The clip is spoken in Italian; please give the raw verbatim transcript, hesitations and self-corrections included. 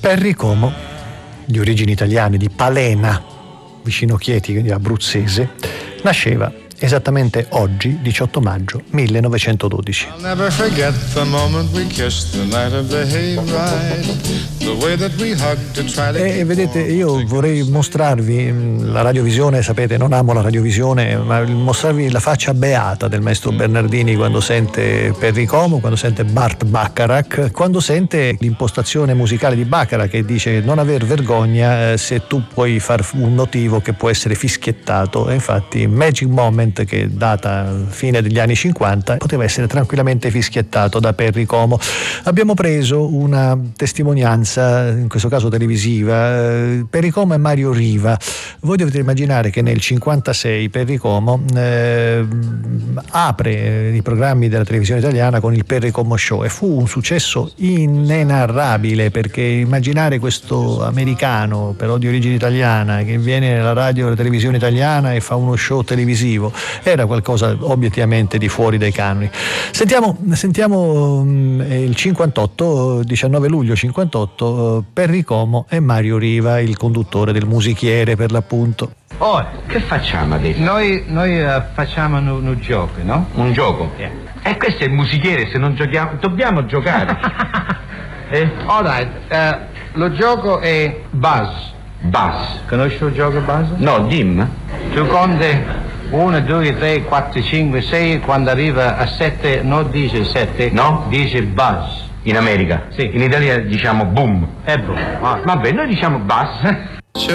Perry Como, di origini italiane, di Palena, vicino Chieti, quindi abruzzese, nasceva esattamente oggi, diciotto maggio millenovecentododici. I'll never forget the moment we kissed the night of the hayride, the way that we hugged to try to E, e vedete, io vorrei mostrarvi la radiovisione, sapete, non amo la radiovisione, ma mostrarvi la faccia beata del maestro Bernardini quando sente Perry Como, quando sente Burt Bacharach, quando sente l'impostazione musicale di Bacharach che dice non aver vergogna eh, se tu puoi far un motivo che può essere fischiettato. E infatti Magic Moment, che data fine degli anni cinquanta, poteva essere tranquillamente fischiettato da Perry Como. Abbiamo preso una testimonianza, in questo caso televisiva. Perry Como e Mario Riva. Voi dovete immaginare che nel cinquantasei Perry Como eh, apre i programmi della televisione italiana con il Perry Como Show e fu un successo inenarrabile, perché immaginare questo americano però di origine italiana che viene nella radio e alla televisione italiana e fa uno show televisivo era qualcosa obiettivamente di fuori dai canoni. Sentiamo, sentiamo um, il cinquantotto, diciannove luglio cinquantotto, uh, Perry Como e Mario Riva, il conduttore del Musichiere per l'appunto. Oh, che facciamo adesso? Noi, noi uh, facciamo un, un gioco, no? Un gioco? Yeah. E questo è il Musichiere, se non giochiamo, dobbiamo giocare. eh? All right, uh, lo gioco è Buzz. Buzz. Conosci il gioco Buzz? No, dim. Tu conti uno, due, tre, quattro, cinque, sei, quando arriva a sette non dice sette, no? Dice Buzz. In America? Sì. In Italia diciamo boom. È boom. Ah. Vabbè, noi diciamo buzz.